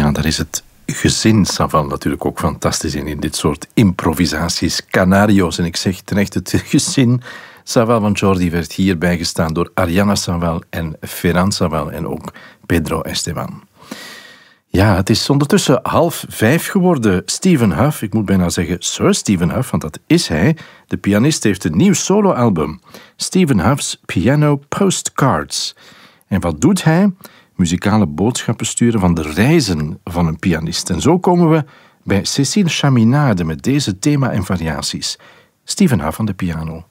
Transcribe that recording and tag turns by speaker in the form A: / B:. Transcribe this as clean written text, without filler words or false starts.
A: Ja, daar is het gezin Saval natuurlijk ook fantastisch in dit soort improvisaties, canario's. En ik zeg terecht, het gezin Saval van Jordi werd hier bijgestaan door Ariana Saval en Ferran Saval en ook Pedro Esteban. Ja, het is ondertussen 4:30 geworden. Stephen Huff, ik moet bijna zeggen Sir Stephen Huff, want dat is hij. De pianist heeft een nieuw soloalbum. Stephen Huff's Piano Postcards. En wat doet hij? Muzikale boodschappen sturen van de reizen van een pianist. En zo komen we bij Cécile Chaminade met deze thema en variaties. Stephen Huff aan de piano.